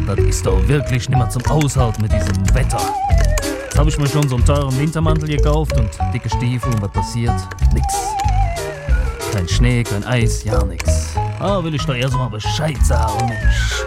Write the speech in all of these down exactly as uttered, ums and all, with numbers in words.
das ist doch wirklich nimmer zum Aushalten mit diesem Wetter. Jetzt habe ich mir schon so einen teuren Wintermantel gekauft und dicke Stiefel und was passiert? Nix. Kein Schnee, kein Eis, ja nix. Ah, will ich doch erst mal Bescheid sagen, Mensch.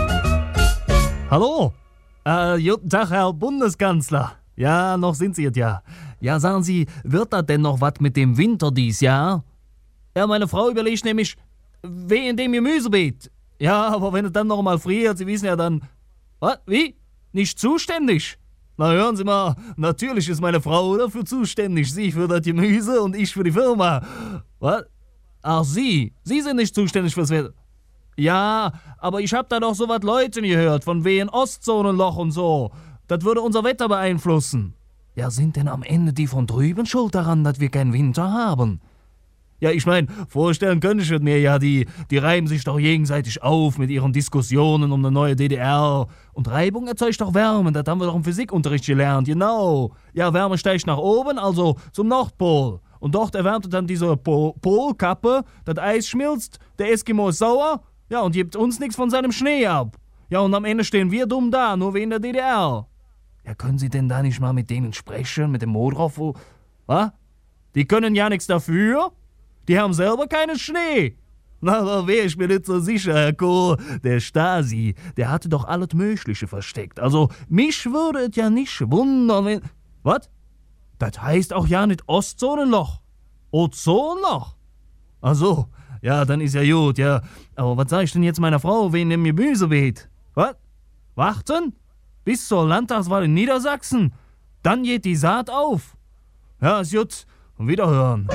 Hallo? Äh, guten Tag, Herr Bundeskanzler. Ja, noch sind Sie es ja. Ja, sagen Sie, wird da denn noch was mit dem Winter dies Jahr? Ja, meine Frau überlegt nämlich, weh in dem Gemüsebeet. Ja, aber wenn es dann noch mal friert, Sie wissen ja dann... Was? Wie? Nicht zuständig? Na, hören Sie mal, natürlich ist meine Frau dafür zuständig. Sie für das Gemüse und ich für die Firma. Was? Ach, Sie? Sie sind nicht zuständig fürs Wetter? Ja, aber ich hab da doch so was Leuten gehört, von wegen Ostzonenloch und so. Das würde unser Wetter beeinflussen. Ja, sind denn am Ende die von drüben schuld daran, dass wir keinen Winter haben? Ja, ich mein, vorstellen könnte ich mir ja, die, die reiben sich doch gegenseitig auf mit ihren Diskussionen um eine neue D D R. Und Reibung erzeugt doch Wärme, das haben wir doch im Physikunterricht gelernt, genau. Ja, Wärme steigt nach oben, also zum Nordpol. Und dort erwärmt es dann diese Pol- Polkappe, das Eis schmilzt, der Eskimo ist sauer, ja, und gibt uns nichts von seinem Schnee ab. Ja, und am Ende stehen wir dumm da, nur wie in der D D R. Ja, können Sie denn da nicht mal mit denen sprechen, mit dem Modroff? Was? Die können ja nichts dafür? Die haben selber keinen Schnee. Na, da wär ich mir nicht so sicher, Herr Kohl. Der Stasi, der hatte doch alles Mögliche versteckt. Also, mich würde es ja nicht wundern, wenn... Was? Das heißt auch ja nicht Ostzonenloch. Ozonloch? Ach so, ja, dann ist ja gut, ja. Aber was sag ich denn jetzt meiner Frau wegen dem Gemüsebeet? Was? Warten? Bis zur Landtagswahl in Niedersachsen? Dann geht die Saat auf. Ja, ist gut. Und wiederhören.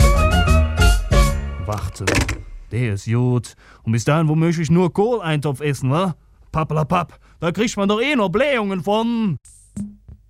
Warten. Der ist gut. Und bis dahin womöglich nur Kohleintopf essen, wa? Pappelapapp. Da kriegt man doch eh noch Blähungen von.